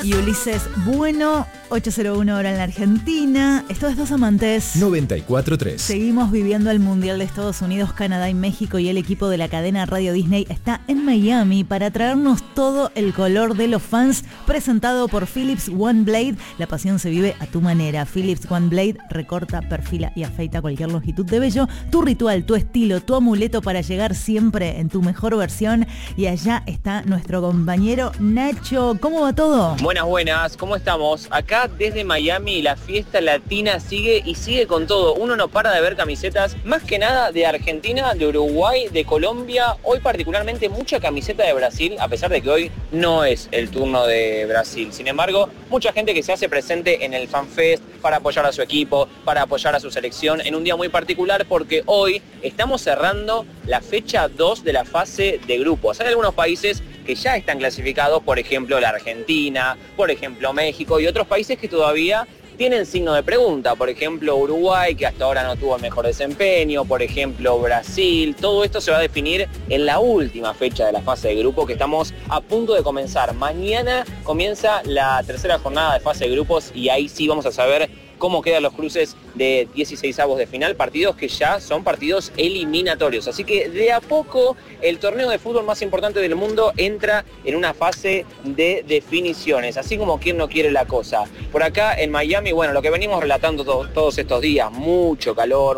y Ulises Bueno, 801 hora en la Argentina. Esto es Dos Amantes 94.3. Seguimos viviendo el Mundial de Estados Unidos, Canadá y México, y el equipo de la cadena Radio Disney está en Miami para traernos todo el color de los fans, presentado por Philips One Blade. La pasión se vive a tu manera. Philips One Blade recorta, perfila y afeita cualquier longitud de vello. Tu ritual, tu estilo, tu amuleto para llegar siempre en tu mejor versión. Y allá está nuestro compañero Nacho. ¿Cómo va todo? Buenas, ¿cómo estamos? Acá desde Miami la fiesta latina sigue y sigue con todo. Uno no para de ver camisetas, más que nada de Argentina, de Uruguay, de Colombia. Hoy particularmente mucha camiseta de Brasil, a pesar de que hoy no es el turno de Brasil. Sin embargo, mucha gente que se hace presente en el FanFest para apoyar a su equipo, para apoyar a su selección, en un día muy particular porque hoy estamos cerrando la fecha 2 de la fase de grupos. Hay algunos países que ya están clasificados, por ejemplo la Argentina, por ejemplo México, y otros países que todavía tienen signo de pregunta, por ejemplo Uruguay, que hasta ahora no tuvo el mejor desempeño, por ejemplo Brasil. Todo esto se va a definir en la última fecha de la fase de grupo, que estamos a punto de comenzar. Mañana comienza la tercera jornada de fase de grupos y ahí sí vamos a saber cómo quedan los cruces de 16avos de final, partidos que ya son partidos eliminatorios. Así que de a poco el torneo de fútbol más importante del mundo entra en una fase de definiciones, así como quien no quiere la cosa. Por acá en Miami, bueno, lo que venimos relatando todos estos días, mucho calor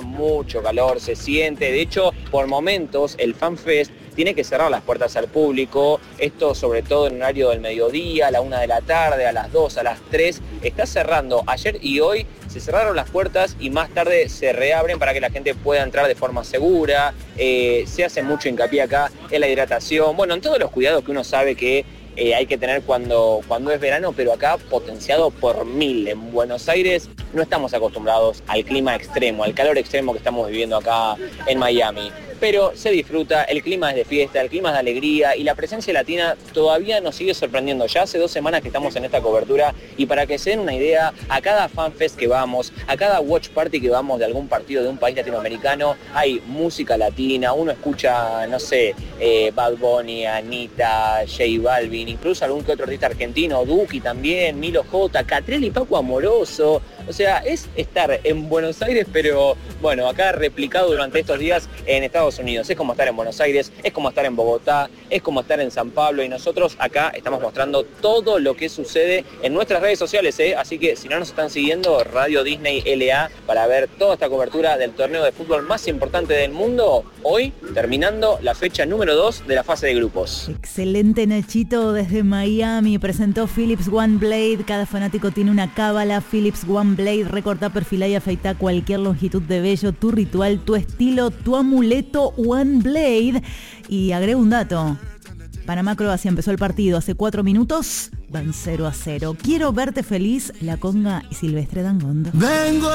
se siente. De hecho, por momentos el FanFest tiene que cerrar las puertas al público, esto sobre todo en horario del mediodía, a la 1 de la tarde, a las 2, a las 3, está cerrando. Ayer y hoy se cerraron las puertas y más tarde se reabren para que la gente pueda entrar de forma segura. Se hace mucho hincapié acá en la hidratación, bueno, en todos los cuidados que uno sabe que hay que tener cuando es verano, pero acá potenciado por 1000. En Buenos Aires no estamos acostumbrados al clima extremo, al calor extremo que estamos viviendo acá en Miami. Pero se disfruta, el clima es de fiesta, el clima es de alegría y la presencia latina todavía nos sigue sorprendiendo. Ya hace 2 semanas que estamos en esta cobertura y para que se den una idea, a cada FanFest que vamos, a cada watch party que vamos de algún partido de un país latinoamericano, hay música latina, uno escucha, no sé, Bad Bunny, Anita, J Balvin, incluso algún que otro artista argentino, Duki también, Milo J, Catriel y Paco Amoroso. O sea, es estar en Buenos Aires, pero bueno, acá replicado durante estos días en Estados Unidos. Es como estar en Buenos Aires, es como estar en Bogotá, es como estar en San Pablo, y nosotros acá estamos mostrando todo lo que sucede en nuestras redes sociales, así que si no nos están siguiendo, Radio Disney LA, para ver toda esta cobertura del torneo de fútbol más importante del mundo, hoy terminando la fecha número 2 de la fase de grupos. Excelente, Nachito, desde Miami presentó Philips One Blade. Cada fanático tiene una cábala. Philips One Blade, recorta, perfila y afeita cualquier longitud de vello. Tu ritual, tu estilo, tu amuleto One Blade. Y agrego un dato: Panamá-Croacia empezó el partido hace 4 minutos, van 0-0. Quiero verte feliz, La Conga y Silvestre Dangond. Vengo